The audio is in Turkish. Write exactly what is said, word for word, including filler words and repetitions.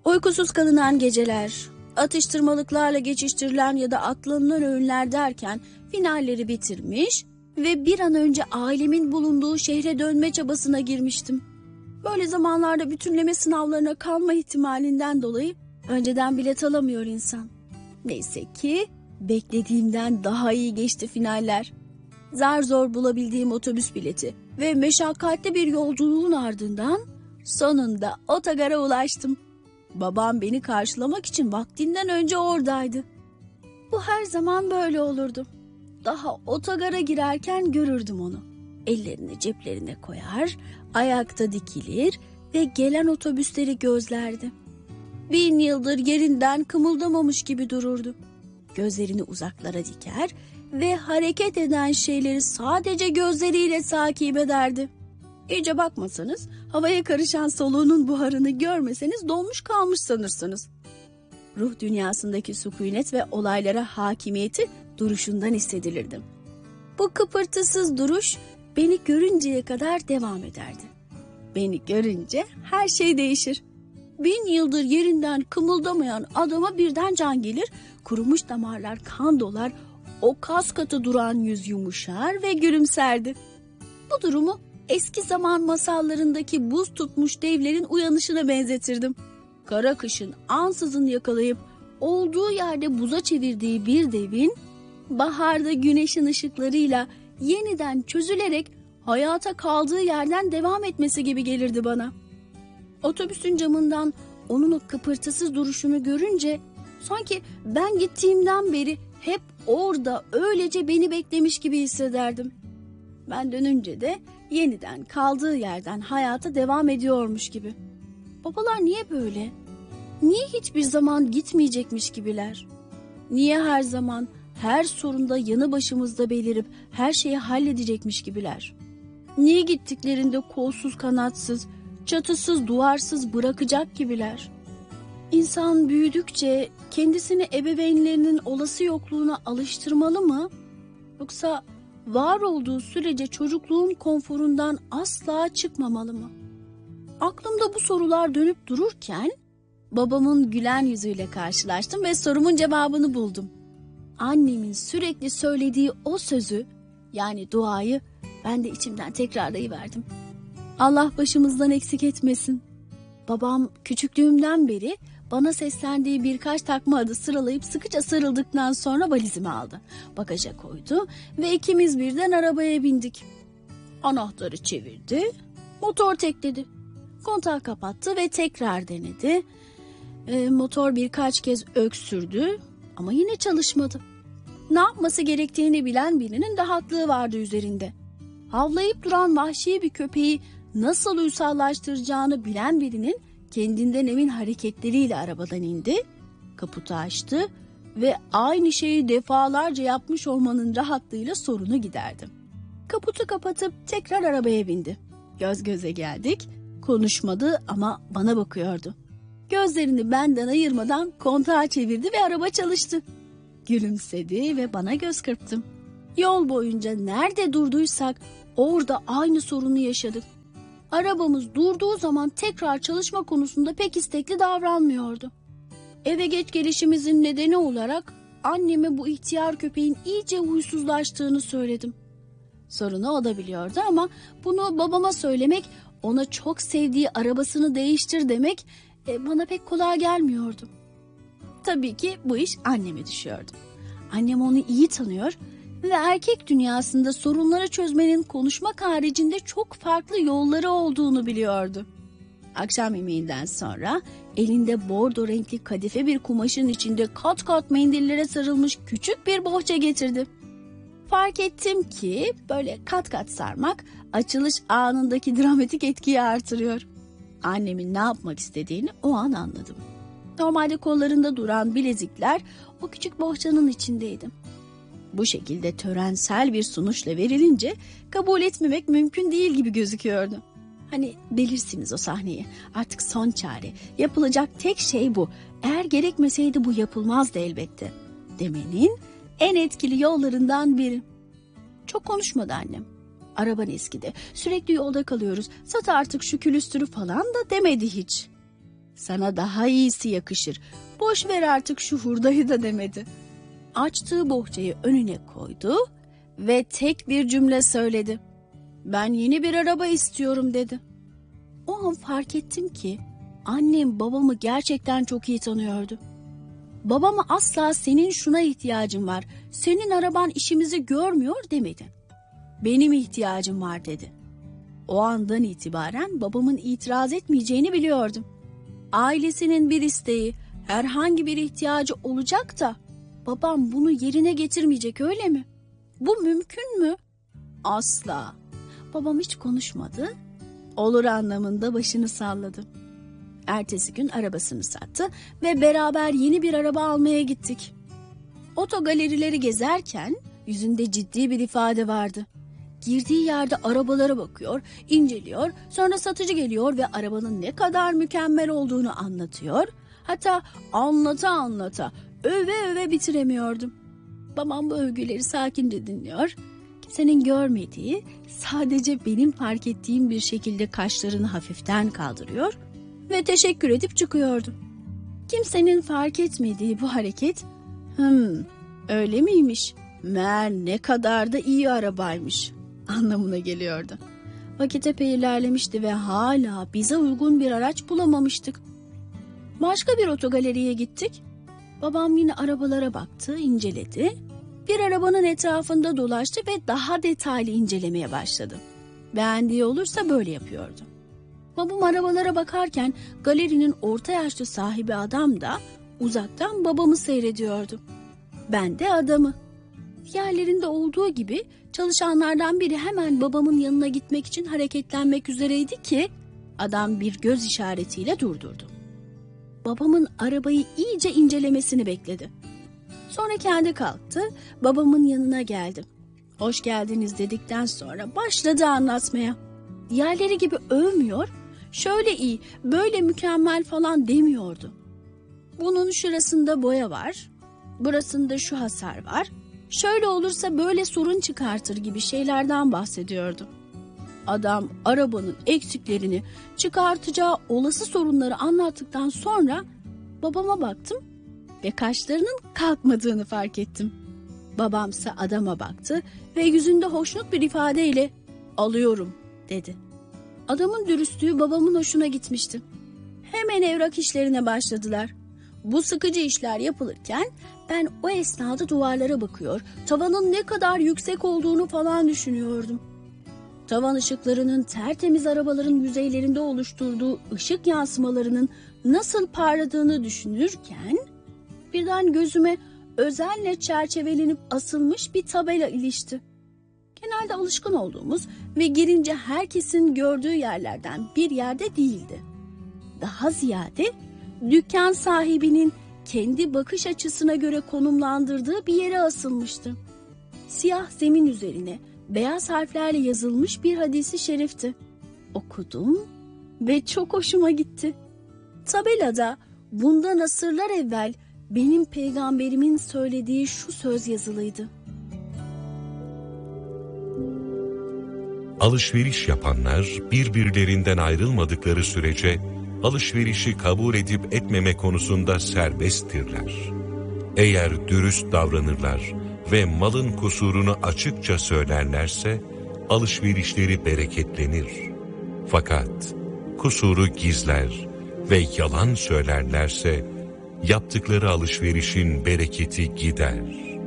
Uykusuz kalınan geceler, atıştırmalıklarla geçiştirilen ya da atlanılan öğünler derken finalleri bitirmiş ve bir an önce ailemin bulunduğu şehre dönme çabasına girmiştim. Böyle zamanlarda bütünleme sınavlarına kalma ihtimalinden dolayı önceden bilet alamıyor insan. Neyse ki beklediğimden daha iyi geçti finaller. Zar zor bulabildiğim otobüs bileti ve meşakkatli bir yolculuğun ardından sonunda otogara ulaştım. Babam beni karşılamak için vaktinden önce oradaydı. Bu her zaman böyle olurdu. Daha otogara girerken görürdüm onu. Ellerini ceplerine koyar, ayakta dikilir ve gelen otobüsleri gözlerdi. Bin yıldır yerinden kımıldamamış gibi dururdu. Gözlerini uzaklara diker ve hareket eden şeyleri sadece gözleriyle takip ederdi. İyice bakmasanız, havaya karışan soluğunun buharını görmeseniz donmuş kalmış sanırsınız. Ruh dünyasındaki sükunet ve olaylara hakimiyeti duruşundan hissedilirdi. Bu kıpırtısız duruş beni görünceye kadar devam ederdi. Beni görünce her şey değişir. Bin yıldır yerinden kımıldamayan adama birden can gelir, kurumuş damarlar kan dolar, o kas katı duran yüz yumuşar ve gülümserdi. Bu durumu eski zaman masallarındaki buz tutmuş devlerin uyanışına benzetirdim. Kara kışın ansızın yakalayıp olduğu yerde buza çevirdiği bir devin baharda güneşin ışıklarıyla yeniden çözülerek hayata kaldığı yerden devam etmesi gibi gelirdi bana. Otobüsün camından onun o kıpırtısız duruşunu görünce sanki ben gittiğimden beri hep orada öylece beni beklemiş gibi hissederdim. Ben dönünce de yeniden kaldığı yerden hayata devam ediyormuş gibi. Babalar niye böyle? Niye hiçbir zaman gitmeyecekmiş gibiler? Niye her zaman, her sorunda yanı başımızda belirip her şeyi halledecekmiş gibiler? Niye gittiklerinde kolsuz kanatsız, çatısız duvarsız bırakacak gibiler? İnsan büyüdükçe kendisini ebeveynlerinin olası yokluğuna alıştırmalı mı? Yoksa var olduğu sürece çocukluğun konforundan asla çıkmamalı mı? Aklımda bu sorular dönüp dururken babamın gülen yüzüyle karşılaştım ve sorumun cevabını buldum. Annemin sürekli söylediği o sözü, yani duayı ben de içimden tekrarlayıverdim. Allah başımızdan eksik etmesin. Babam küçüklüğümden beri bana seslendiği birkaç takma adı sıralayıp sıkıca sarıldıktan sonra valizimi aldı. Bagaja koydu ve ikimiz birden arabaya bindik. Anahtarı çevirdi, motor tekledi. Kontağı kapattı ve tekrar denedi. E, motor birkaç kez öksürdü ama yine çalışmadı. Ne yapması gerektiğini bilen birinin rahatlığı vardı üzerinde. Havlayıp duran vahşi bir köpeği nasıl uysallaştıracağını bilen birinin kendinden emin hareketleriyle arabadan indi, kaputu açtı ve aynı şeyi defalarca yapmış olmanın rahatlığıyla sorunu giderdi. Kaputu kapatıp tekrar arabaya bindi. Göz göze geldik, konuşmadı ama bana bakıyordu. Gözlerini benden ayırmadan kontağı çevirdi ve araba çalıştı. Gülümsedi ve bana göz kırptı. Yol boyunca nerede durduysak orada aynı sorunu yaşadık. Arabamız durduğu zaman tekrar çalışma konusunda pek istekli davranmıyordu. Eve geç gelişimizin nedeni olarak anneme bu ihtiyar köpeğin iyice huysuzlaştığını söyledim. Sorunu o da biliyordu ama bunu babama söylemek, ona çok sevdiği arabasını değiştir demek e, bana pek kolay gelmiyordu. Tabii ki bu iş anneme düşüyordu. Annem onu iyi tanıyor ve erkek dünyasında sorunları çözmenin konuşmak haricinde çok farklı yolları olduğunu biliyordu. Akşam yemeğinden sonra elinde bordo renkli kadife bir kumaşın içinde kat kat mendillere sarılmış küçük bir bohça getirdi. Fark ettim ki böyle kat kat sarmak açılış anındaki dramatik etkiyi artırıyor. Annemin ne yapmak istediğini o an anladım. Normalde kollarında duran bilezikler o küçük bohçanın içindeydi. Bu şekilde törensel bir sunuşla verilince kabul etmemek mümkün değil gibi gözüküyordu. Hani bilirsiniz o sahneyi, artık son çare, yapılacak tek şey bu, eğer gerekmeseydi bu yapılmazdı elbette demenin en etkili yollarından biri. Çok konuşmadı annem. Araban eskidi, sürekli yolda kalıyoruz, sat artık şu külüstürü falan da demedi hiç. Sana daha iyisi yakışır. Boş ver artık şu hurdayı da demedi. Açtığı bohçayı önüne koydu ve tek bir cümle söyledi. Ben yeni bir araba istiyorum dedi. O an fark ettim ki annem babamı gerçekten çok iyi tanıyordu. Babama asla senin şuna ihtiyacın var, senin araban işimizi görmüyor demedi. Benim ihtiyacım var dedi. O andan itibaren babamın itiraz etmeyeceğini biliyordum. Ailesinin bir isteği, herhangi bir ihtiyacı olacak da babam bunu yerine getirmeyecek, öyle mi? Bu mümkün mü? Asla. Babam hiç konuşmadı, olur anlamında başını salladı. Ertesi gün arabasını sattı ve beraber yeni bir araba almaya gittik. Otogalerileri gezerken yüzünde ciddi bir ifade vardı. Girdiği yerde arabalara bakıyor, inceliyor, sonra satıcı geliyor ve arabanın ne kadar mükemmel olduğunu anlatıyor. Hatta anlata anlata, öve öve bitiremiyordum. Babam bu övgüleri sakince dinliyor. Kimsenin görmediği, sadece benim fark ettiğim bir şekilde kaşlarını hafiften kaldırıyor ve teşekkür edip çıkıyordu. Kimsenin fark etmediği bu hareket, hımm öyle miymiş, meğer ne kadar da iyi arabaymış anlamına geliyordu. Vakit epey ilerlemişti ve hala bize uygun bir araç bulamamıştık. Başka bir otogaleriye gittik. Babam yine arabalara baktı, inceledi. Bir arabanın etrafında dolaştı ve daha detaylı incelemeye başladı. Beğendiği olursa böyle yapıyordu. Babam arabalara bakarken galerinin orta yaşlı sahibi adam da uzaktan babamı seyrediyordu. Ben de adamı. Diğerlerinde olduğu gibi çalışanlardan biri hemen babamın yanına gitmek için hareketlenmek üzereydi ki adam bir göz işaretiyle durdurdu. Babamın arabayı iyice incelemesini bekledi. Sonra kendi kalktı, babamın yanına geldi. Hoş geldiniz dedikten sonra başladı anlatmaya. Diğerleri gibi övmüyor, şöyle iyi, böyle mükemmel falan demiyordu. Bunun şurasında boya var, burasında şu hasar var, şöyle olursa böyle sorun çıkartır gibi şeylerden bahsediyordu. Adam arabanın eksiklerini, çıkartacağı olası sorunları anlattıktan sonra babama baktım ve kaşlarının kalkmadığını fark ettim. Babamsa adama baktı ve yüzünde hoşnut bir ifadeyle "Alıyorum" dedi. Adamın dürüstlüğü babamın hoşuna gitmişti. Hemen evrak işlerine başladılar. Bu sıkıcı işler yapılırken ben o esnada duvarlara bakıyor, tavanın ne kadar yüksek olduğunu falan düşünüyordum. Tavan ışıklarının tertemiz arabaların yüzeylerinde oluşturduğu ışık yansımalarının nasıl parladığını düşünürken birden gözüme özenle çerçevelenip asılmış bir tabela ilişti. Genelde alışkın olduğumuz ve girince herkesin gördüğü yerlerden bir yerde değildi. Daha ziyade dükkan sahibinin kendi bakış açısına göre konumlandırdığı bir yere asılmıştı. Siyah zemin üzerine beyaz harflerle yazılmış bir hadisi şerifti. Okudum ve çok hoşuma gitti. Tabelada bundan asırlar evvel benim peygamberimin söylediği şu söz yazılıydı. Alışveriş yapanlar birbirlerinden ayrılmadıkları sürece alışverişi kabul edip etmeme konusunda serbesttirler. Eğer dürüst davranırlar ve malın kusurunu açıkça söylerlerse alışverişleri bereketlenir. Fakat kusuru gizler ve yalan söylerlerse yaptıkları alışverişin bereketi gider.